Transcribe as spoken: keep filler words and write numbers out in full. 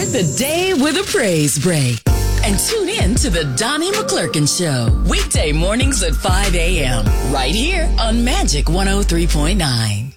Start the day with a praise break. And tune in to the Donnie McClurkin Show. Weekday mornings at five a.m. Right here on Magic one oh three point nine.